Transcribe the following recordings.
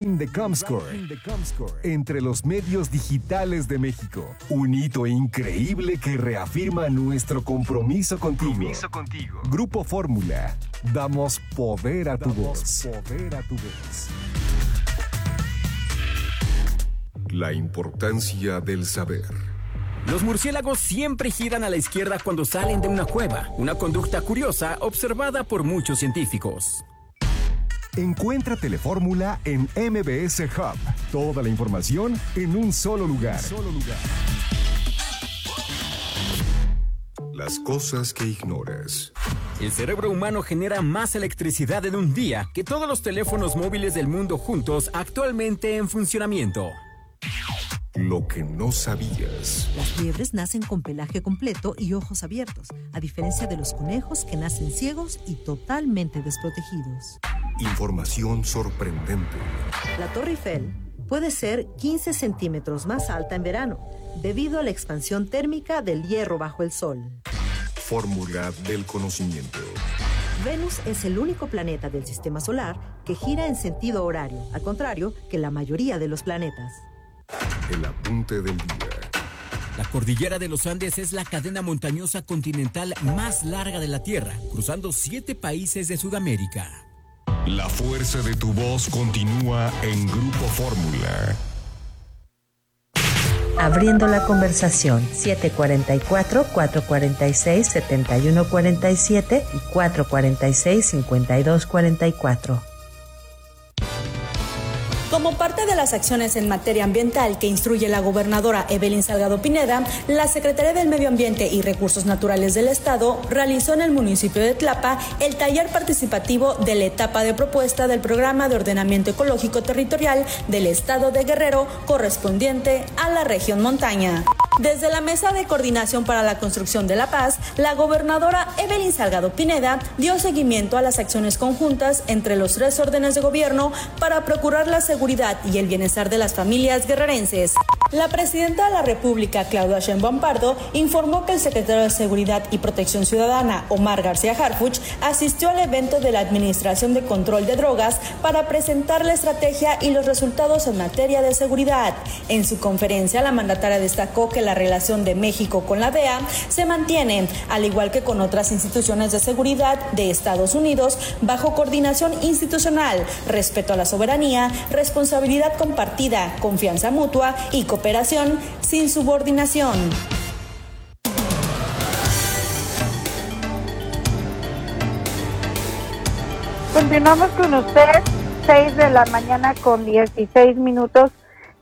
Coworking de Comscore. Entre los medios digitales de México. Un hito increíble que reafirma nuestro compromiso contigo. Grupo Fórmula. Damos poder a tu voz. La importancia del saber. Los murciélagos siempre giran a la izquierda cuando salen de una cueva, una conducta curiosa observada por muchos científicos. Encuentra Telefórmula en MBS Hub. Toda la información en un solo lugar. Las cosas que ignoras. El cerebro humano genera más electricidad en un día que todos los teléfonos móviles del mundo juntos actualmente en funcionamiento. Lo que no sabías. Las liebres nacen con pelaje completo y ojos abiertos, a diferencia de los conejos que nacen ciegos y totalmente desprotegidos. Información sorprendente. La Torre Eiffel puede ser 15 centímetros más alta en verano, debido a la expansión térmica del hierro bajo el Sol. Fórmula del conocimiento. Venus es el único planeta del sistema solar que gira en sentido horario, al contrario que la mayoría de los planetas. El apunte del día. La cordillera de los Andes es la cadena montañosa continental más larga de la Tierra, cruzando 7 países de Sudamérica. La fuerza de tu voz continúa en Grupo Fórmula. Abriendo la conversación, 744-446-7147 y 446-5244. Como parte de las acciones en materia ambiental que instruye la gobernadora Evelyn Salgado Pineda, la Secretaría del Medio Ambiente y Recursos Naturales del Estado realizó en el municipio de Tlapa el taller participativo de la etapa de propuesta del Programa de Ordenamiento Ecológico Territorial del Estado de Guerrero correspondiente a la región montaña. Desde la Mesa de Coordinación para la Construcción de la Paz, la gobernadora Evelyn Salgado Pineda dio seguimiento a las acciones conjuntas entre los 3 órdenes de gobierno para procurar la seguridad y el bienestar de las familias guerrerenses. La presidenta de la República, Claudia Sheinbaum Pardo, informó que el secretario de Seguridad y Protección Ciudadana, Omar García Harfuch, asistió al evento de la Administración de Control de Drogas para presentar la estrategia y los resultados en materia de seguridad. En su conferencia, la mandataria destacó que la relación de México con la DEA se mantiene, al igual que con otras instituciones de seguridad de Estados Unidos, bajo coordinación institucional, respeto a la soberanía, responsabilidad compartida, confianza mutua y cooperación sin subordinación. Continuamos con usted, 6 de la mañana con 16 minutos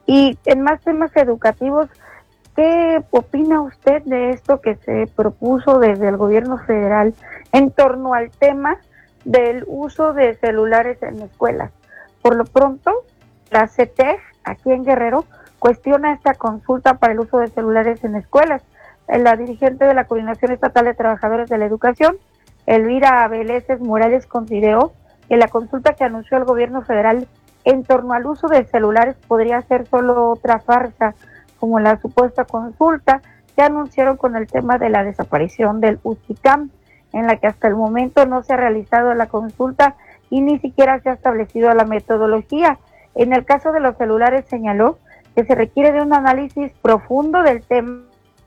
y en más temas educativos. ¿Qué opina usted de esto que se propuso desde el gobierno federal en torno al tema del uso de celulares en escuelas? Por lo pronto, la CETEG, aquí en Guerrero, cuestiona esta consulta para el uso de celulares en escuelas. La dirigente de la Coordinación Estatal de Trabajadores de la Educación, Elvira Vélez Morales, consideró que la consulta que anunció el gobierno federal en torno al uso de celulares podría ser solo otra farsa, como la supuesta consulta que anunciaron con el tema de la desaparición del UCICAM, en la que hasta el momento no se ha realizado la consulta y ni siquiera se ha establecido la metodología. En el caso de los celulares señaló que se requiere de un análisis profundo del tema,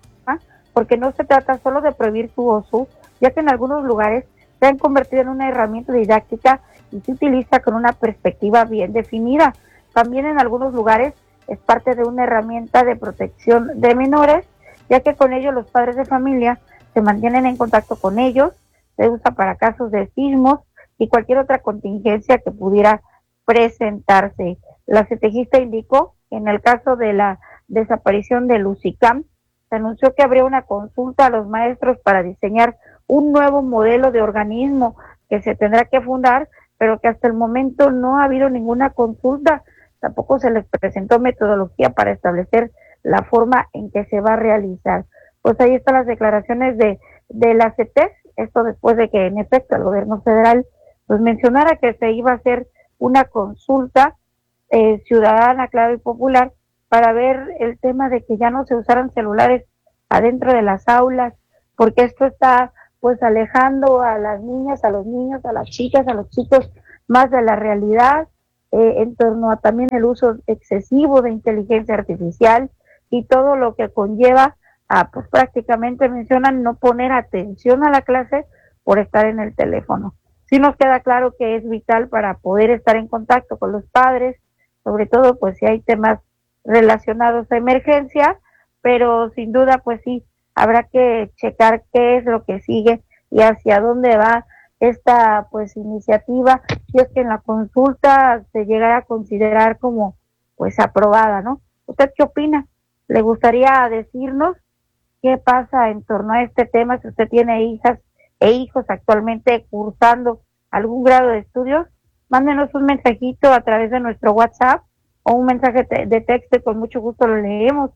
porque no se trata solo de prohibir su uso, ya que en algunos lugares se han convertido en una herramienta didáctica y se utiliza con una perspectiva bien definida. También en algunos lugares es parte de una herramienta de protección de menores, ya que con ello los padres de familia se mantienen en contacto con ellos, se usa para casos de sismos y cualquier otra contingencia que pudiera presentarse. La CETEGista indicó que en el caso de la desaparición del UCICAM, se anunció que habría una consulta a los maestros para diseñar un nuevo modelo de organismo que se tendrá que fundar, pero que hasta el momento no ha habido ninguna consulta. Tampoco se les presentó metodología para establecer la forma en que se va a realizar. Pues ahí están las declaraciones de la CETEG, esto después de que en efecto el gobierno federal pues mencionara que se iba a hacer una consulta ciudadana, claro y popular, para ver el tema de que ya no se usaran celulares adentro de las aulas, porque esto está pues alejando a las niñas, a los niños, a las chicas, a los chicos más de la realidad. en torno a también el uso excesivo de inteligencia artificial y todo lo que conlleva a, pues prácticamente mencionan, no poner atención a la clase por estar en el teléfono. Sí nos queda claro que es vital para poder estar en contacto con los padres, sobre todo pues si hay temas relacionados a emergencia, pero sin duda pues sí, habrá que checar qué es lo que sigue y hacia dónde va esta pues iniciativa, si es que en la consulta se llegara a considerar como pues aprobada, ¿no? ¿Usted qué opina? ¿Le gustaría decirnos qué pasa en torno a este tema? Si usted tiene hijas e hijos actualmente cursando algún grado de estudios, mándenos un mensajito a través de nuestro WhatsApp o un mensaje de texto y con mucho gusto lo leemos.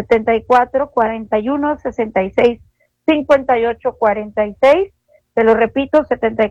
74-41-66-58-46. Se lo repito,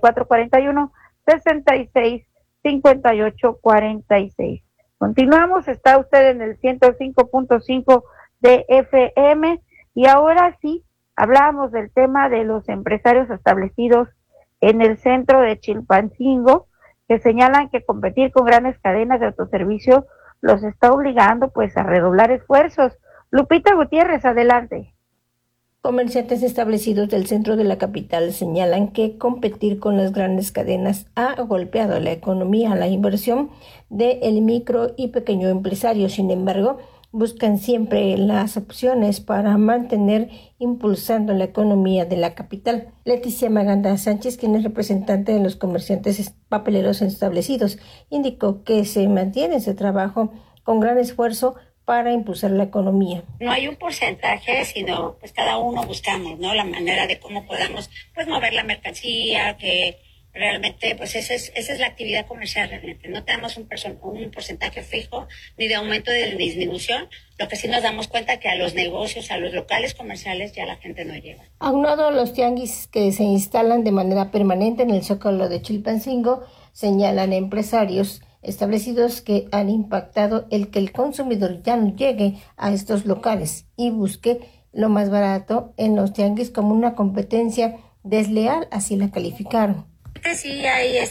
74-41-66-58-46. Continuamos, está usted en el 105.5 de FM y ahora sí, hablábamos del tema de los empresarios establecidos en el centro de Chilpancingo, que señalan que competir con grandes cadenas de autoservicio los está obligando pues a redoblar esfuerzos. Lupita Gutiérrez, adelante. Comerciantes establecidos del centro de la capital señalan que competir con las grandes cadenas ha golpeado la economía, la inversión del micro y pequeño empresario. Sin embargo, buscan siempre las opciones para mantener impulsando la economía de la capital. Leticia Maganda Sánchez, quien es representante de los comerciantes papeleros establecidos, indicó que se mantiene ese trabajo con gran esfuerzo para impulsar la economía. No hay un porcentaje, sino pues cada uno buscamos, ¿no? La manera de cómo podamos pues mover la mercancía, que realmente pues esa es la actividad comercial realmente. No tenemos un porcentaje fijo ni de aumento ni de disminución. Lo que sí nos damos cuenta que a los negocios, a los locales comerciales ya la gente no llega. Aunado a los tianguis que se instalan de manera permanente en el Zócalo de Chilpancingo, señalan empresarios establecidos que han impactado el que el consumidor ya no llegue a estos locales y busque lo más barato en los tianguis como una competencia desleal, así la calificaron. Sí, hay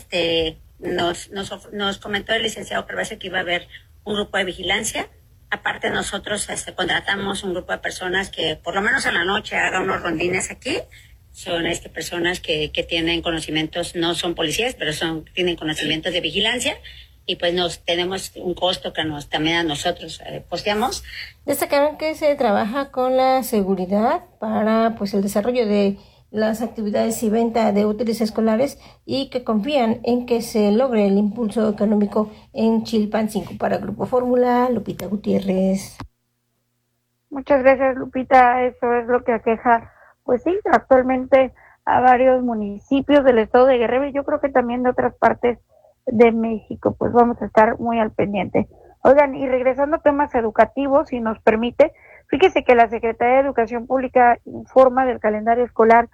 nos comentó el licenciado Carvajal que iba a haber un grupo de vigilancia. Aparte nosotros contratamos un grupo de personas que por lo menos en la noche hagan unos rondines aquí. Son personas que tienen conocimientos, no son policías, pero tienen conocimientos de vigilancia. Y pues tenemos un costo que también a nosotros posteamos. Destacaron que se trabaja con la seguridad para pues el desarrollo de las actividades y venta de útiles escolares y que confían en que se logre el impulso económico en Chilpancingo. Para Grupo Fórmula, Lupita Gutiérrez. Muchas gracias, Lupita. Eso es lo que aqueja, pues sí, actualmente a varios municipios del estado de Guerrero y yo creo que también de otras partes de México, pues vamos a estar muy al pendiente. Oigan, y regresando a temas educativos, si nos permite, fíjese que la Secretaría de Educación Pública informa del calendario escolar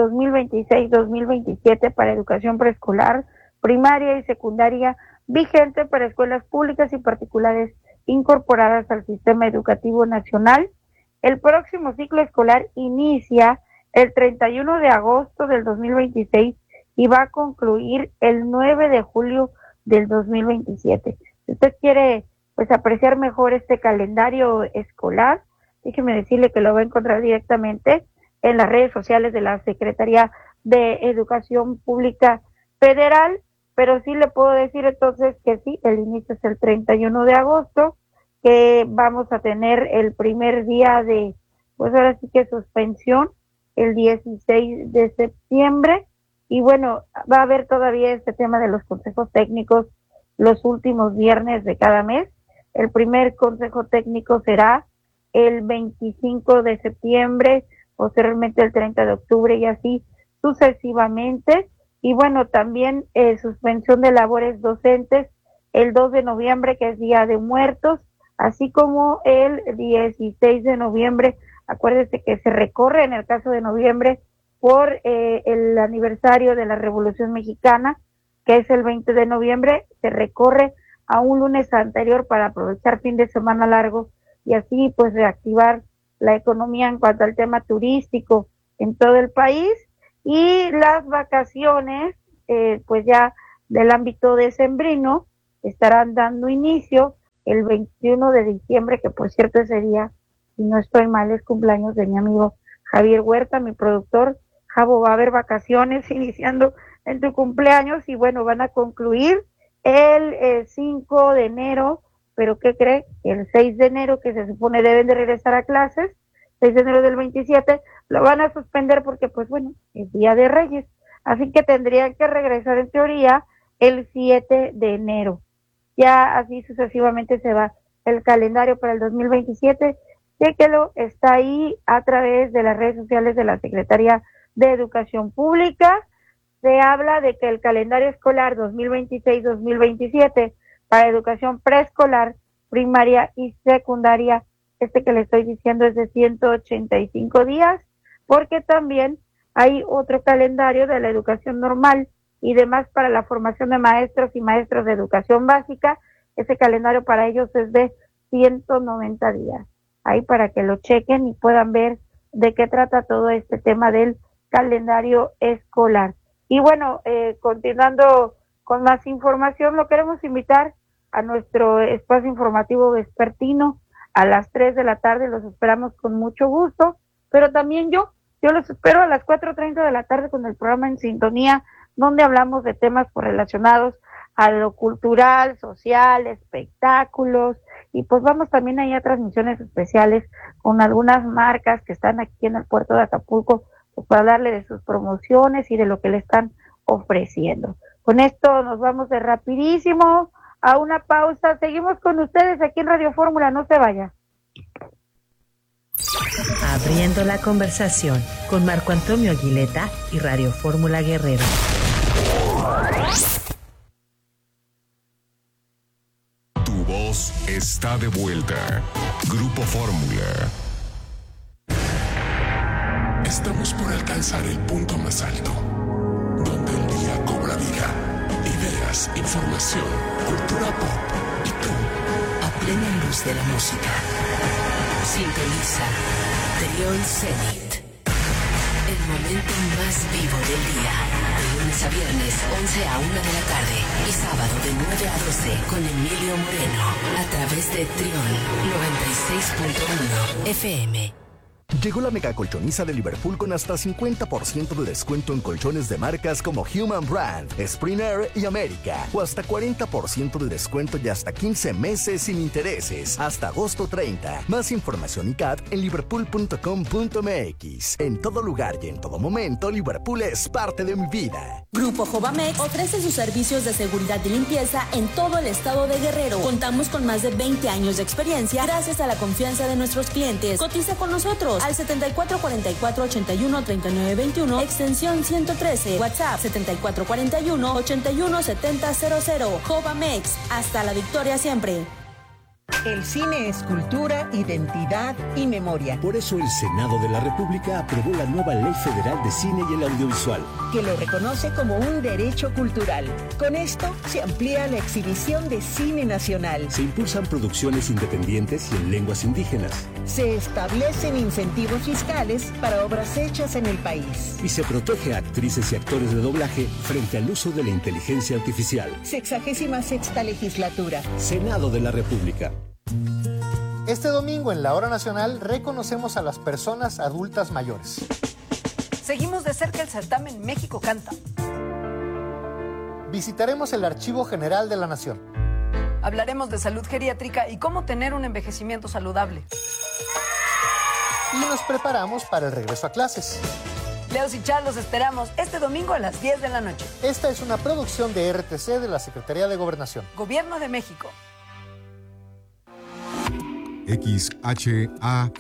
2026-2027 para educación preescolar, primaria y secundaria, vigente para escuelas públicas y particulares incorporadas al sistema educativo nacional. El próximo ciclo escolar inicia el 31 de agosto del 2026 y va a concluir el 9 de julio del 2027. Si usted quiere pues apreciar mejor este calendario escolar, déjeme decirle que lo va a encontrar directamente en las redes sociales de la Secretaría de Educación Pública Federal, pero sí le puedo decir entonces que sí, el inicio es el 31 de agosto, que vamos a tener el primer día de, pues ahora sí que suspensión, el 16 de septiembre, y bueno, va a haber todavía este tema de los consejos técnicos los últimos viernes de cada mes. El primer consejo técnico será el 25 de septiembre, posteriormente el 30 de octubre y así sucesivamente. Y bueno, también suspensión de labores docentes el 2 de noviembre, que es Día de Muertos, así como el 16 de noviembre. Acuérdese que se recorre en el caso de noviembre por el aniversario de la Revolución Mexicana, que es el 20 de noviembre, se recorre a un lunes anterior para aprovechar fin de semana largo y así pues reactivar la economía en cuanto al tema turístico en todo el país. Y las vacaciones pues ya del ámbito decembrino estarán dando inicio el 21 de diciembre, que por cierto ese día, si no estoy mal, es cumpleaños de mi amigo Javier Huerta, mi productor. Javo, va a haber vacaciones iniciando en tu cumpleaños y bueno, van a concluir el 5 de enero, pero ¿qué cree? El 6 de enero, que se supone deben de regresar a clases, 6 de enero del 27, lo van a suspender porque pues bueno, es Día de Reyes, así que tendrían que regresar en teoría el 7 de enero. Ya así sucesivamente se va el calendario para el 2027, chéquelo, está ahí a través de las redes sociales de la Secretaría de Educación Pública. Se habla de que el calendario escolar 2026-2027 para educación preescolar, primaria y secundaria, que le estoy diciendo es de 185 días, porque también hay otro calendario de la educación normal y demás para la formación de maestros y maestros de educación básica. Ese calendario para ellos es de 190 días. Ahí para que lo chequen y puedan ver de qué trata todo este tema del calendario escolar. Y bueno, continuando con más información, lo queremos invitar a nuestro espacio informativo vespertino a las 3 de la tarde, los esperamos con mucho gusto, pero también yo los espero a las 4:30 de la tarde con el programa En Sintonía, donde hablamos de temas relacionados a lo cultural, social, espectáculos, y pues vamos también ahí a transmisiones especiales con algunas marcas que están aquí en el puerto de Acapulco, pues para hablarle de sus promociones y de lo que le están ofreciendo. Con esto nos vamos de rapidísimo a una pausa. Seguimos con ustedes aquí en Radio Fórmula, no se vaya. Abriendo la conversación con Marco Antonio Aguileta y Radio Fórmula Guerrero. Tu voz está de vuelta. Grupo Fórmula. Estamos por alcanzar el punto más alto, donde el día cobra vida. Ideas, información, cultura pop y tú, a plena luz de la música. Sintoniza Trión Zenit. El momento más vivo del día. De lunes a viernes, 11 a 1 de la tarde. Y sábado de 9 a 12 con Emilio Moreno. A través de Trión 96.1 FM. Llegó la mega colchoniza de Liverpool con hasta 50% de descuento en colchones de marcas como Human Brand, Springer y América. O hasta 40% de descuento y hasta 15 meses sin intereses. Hasta agosto 30. Más información y CAT en liverpool.com.mx. En todo lugar y en todo momento, Liverpool es parte de mi vida. Grupo Jovamex ofrece sus servicios de seguridad y limpieza en todo el estado de Guerrero. Contamos con más de 20 años de experiencia gracias a la confianza de nuestros clientes. Cotiza con nosotros al 7444-813921, extensión 113, WhatsApp 7441-817000. Jovamex, hasta la victoria siempre. El cine es cultura, identidad y memoria. Por eso el Senado de la República aprobó la nueva Ley Federal de Cine y el Audiovisual, que lo reconoce como un derecho cultural. Con esto se amplía la exhibición de cine nacional. Se impulsan producciones independientes y en lenguas indígenas. Se establecen incentivos fiscales para obras hechas en el país. Y se protege a actrices y actores de doblaje frente al uso de la inteligencia artificial. 66ª legislatura. Senado de la República. Este domingo en la Hora Nacional reconocemos a las personas adultas mayores. Seguimos de cerca el certamen México Canta. Visitaremos el Archivo General de la Nación. Hablaremos de salud geriátrica y cómo tener un envejecimiento saludable. Y nos preparamos para el regreso a clases. Leos y Char los esperamos este domingo a las 10 de la noche. Esta es una producción de RTC de la Secretaría de Gobernación. Gobierno de México. XHAGR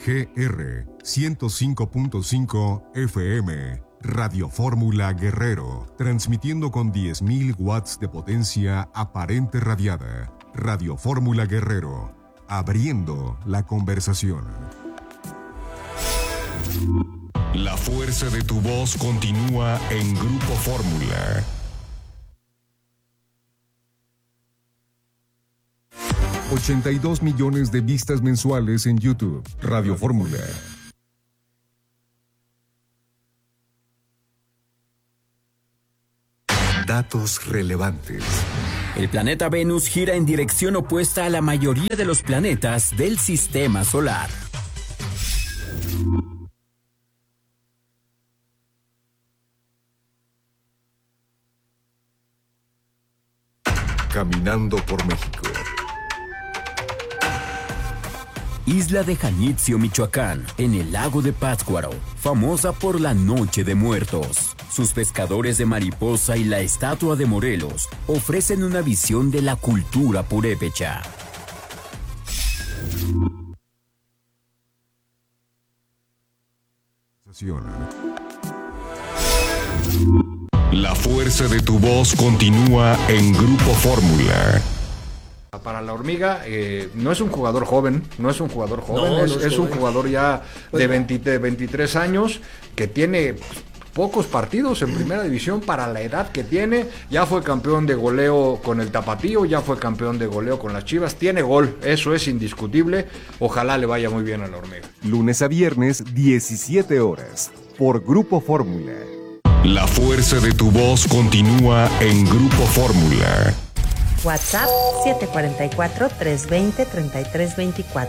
105.5 FM, Radio Fórmula Guerrero, transmitiendo con 10.000 watts de potencia aparente radiada. Radio Fórmula Guerrero, abriendo la conversación. La fuerza de tu voz continúa en Grupo Fórmula. 82 millones de vistas mensuales en YouTube. Radio Fórmula. Datos relevantes. El planeta Venus gira en dirección opuesta a la mayoría de los planetas del sistema solar. Caminando por México. Isla de Janitzio, Michoacán, en el lago de Pátzcuaro, famosa por la Noche de Muertos. Sus pescadores de mariposa y la estatua de Morelos ofrecen una visión de la cultura purépecha. La fuerza de tu voz continúa en Grupo Fórmula. Para la hormiga, no es un jugador joven, es un jugador ya de 23 años que tiene pocos partidos en primera división para la edad que tiene. Ya fue campeón de goleo con el Tapatío, ya fue campeón de goleo con las Chivas, tiene gol, eso es indiscutible. Ojalá le vaya muy bien a la hormiga. Lunes a viernes, 17 horas, por Grupo Fórmula. La fuerza de tu voz continúa en Grupo Fórmula. WhatsApp 744-320-3324.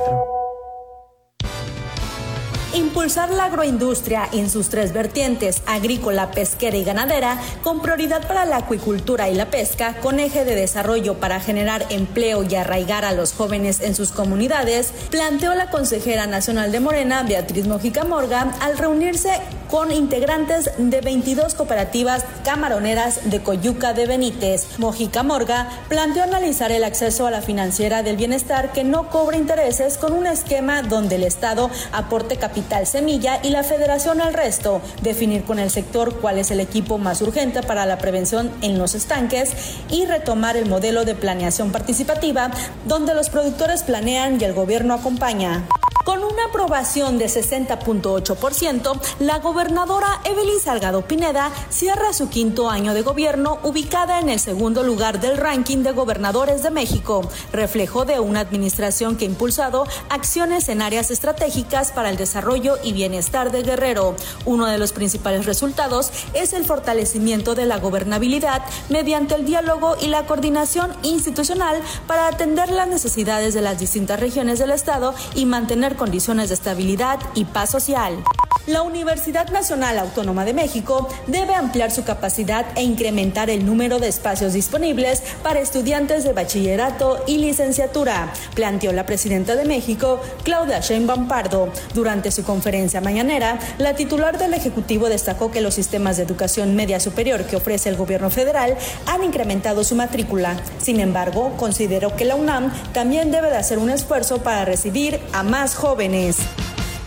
Impulsar la agroindustria en sus tres vertientes, agrícola, pesquera y ganadera, con prioridad para la acuicultura y la pesca, con eje de desarrollo para generar empleo y arraigar a los jóvenes en sus comunidades, planteó la consejera nacional de Morena, Beatriz Mojica Morga, al reunirse con integrantes de 22 cooperativas camaroneras de Coyuca de Benítez. Mojica Morga planteó analizar el acceso a la financiera del bienestar que no cobra intereses con un esquema donde el Estado aporte capital semilla y la federación al resto, definir con el sector cuál es el equipo más urgente para la prevención en los estanques y retomar el modelo de planeación participativa donde los productores planean y el gobierno acompaña. Con una aprobación de 60.8%, la gobernadora Evelyn Salgado Pineda cierra su quinto año de gobierno, ubicada en el segundo lugar del ranking de gobernadores de México, reflejo de una administración que ha impulsado acciones en áreas estratégicas para el desarrollo y bienestar de Guerrero. Uno de los principales resultados es el fortalecimiento de la gobernabilidad mediante el diálogo y la coordinación institucional para atender las necesidades de las distintas regiones del Estado y mantener condiciones de estabilidad y paz social. La Universidad Nacional Autónoma de México debe ampliar su capacidad e incrementar el número de espacios disponibles para estudiantes de bachillerato y licenciatura, planteó la presidenta de México, Claudia Sheinbaum Pardo. Durante su conferencia mañanera, la titular del Ejecutivo destacó que los sistemas de educación media superior que ofrece el gobierno federal han incrementado su matrícula. Sin embargo, consideró que la UNAM también debe de hacer un esfuerzo para recibir a más jóvenes.